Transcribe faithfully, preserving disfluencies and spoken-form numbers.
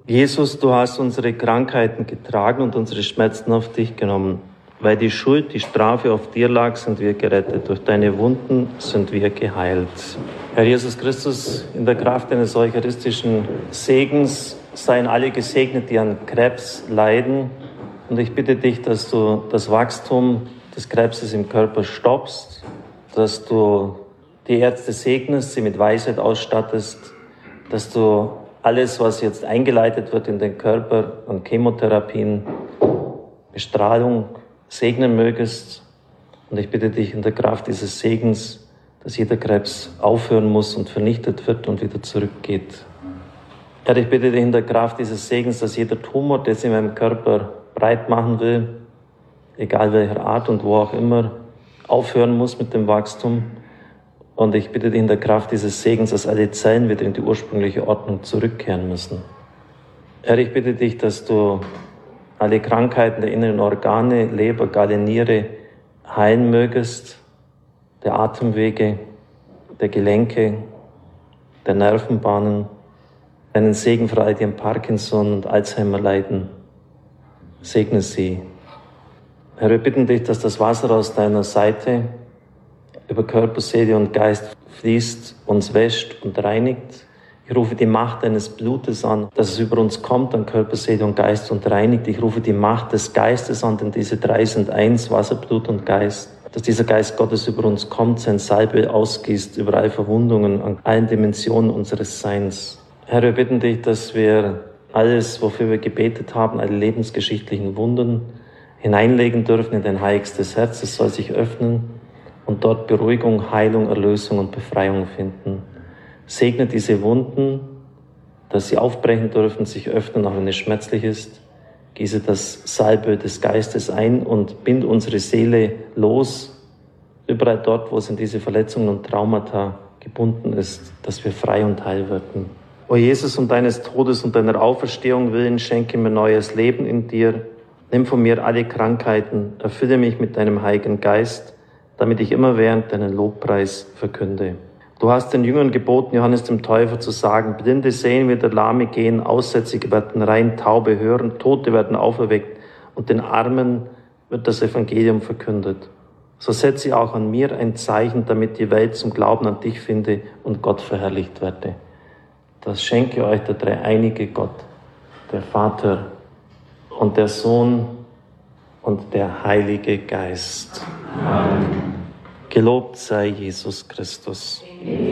Jesus, du hast unsere Krankheiten getragen und unsere Schmerzen auf dich genommen. Weil die Schuld, die Strafe auf dir lag, sind wir gerettet. Durch deine Wunden sind wir geheilt. Herr Jesus Christus, in der Kraft deines eucharistischen Segens seien alle gesegnet, die an Krebs leiden. Und ich bitte dich, dass du das Wachstum des Krebses im Körper stoppst, dass du die Ärzte segnest, sie mit Weisheit ausstattest, dass du alles, was jetzt eingeleitet wird in den Körper an Chemotherapien, Bestrahlung, segnen mögest. Und ich bitte dich in der Kraft dieses Segens, dass jeder Krebs aufhören muss und vernichtet wird und wieder zurückgeht. Herr, ich bitte dich in der Kraft dieses Segens, dass jeder Tumor, der sich in meinem Körper breit machen will, egal welcher Art und wo auch immer, aufhören muss mit dem Wachstum. Und ich bitte dich in der Kraft dieses Segens, dass alle Zellen wieder in die ursprüngliche Ordnung zurückkehren müssen. Herr, ich bitte dich, dass du alle Krankheiten der inneren Organe, Leber, Galle, Niere heilen mögest, der Atemwege, der Gelenke, der Nervenbahnen, deinen Segen für all die an Parkinson und Alzheimer leiden. Segne sie. Herr, wir bitten dich, dass das Wasser aus deiner Seite über Körper, Seele und Geist fließt, uns wäscht und reinigt. Ich rufe die Macht deines Blutes an, dass es über uns kommt, an Körper, Seele und Geist und reinigt. Ich rufe die Macht des Geistes an, denn diese drei sind eins, Wasser, Blut und Geist. Dass dieser Geist Gottes über uns kommt, sein Salbe ausgießt, über alle Verwundungen, an allen Dimensionen unseres Seins. Herr, wir bitten dich, dass wir alles, wofür wir gebetet haben, alle lebensgeschichtlichen Wunden hineinlegen dürfen in dein heiligstes Herz. Es soll sich öffnen und dort Beruhigung, Heilung, Erlösung und Befreiung finden. Segne diese Wunden, dass sie aufbrechen dürfen, sich öffnen, auch wenn es schmerzlich ist. Gieße das Salbe des Geistes ein und bind unsere Seele los, überall dort, wo es in diese Verletzungen und Traumata gebunden ist, dass wir frei und heil werden. O Jesus, um deines Todes und deiner Auferstehung willen, schenke mir neues Leben in dir. Nimm von mir alle Krankheiten, erfülle mich mit deinem Heiligen Geist, damit ich immerwährend deinen Lobpreis verkünde. Du hast den Jüngern geboten, Johannes dem Täufer zu sagen, Blinde sehen wieder, Lahme gehen, Aussätzige werden rein, Taube hören, Tote werden auferweckt und den Armen wird das Evangelium verkündet. So setze auch an mir ein Zeichen, damit die Welt zum Glauben an dich finde und Gott verherrlicht werde. Das schenke euch der dreieinige Gott, der Vater und der Sohn und der Heilige Geist. Amen. Gelobt sei Jesus Christus.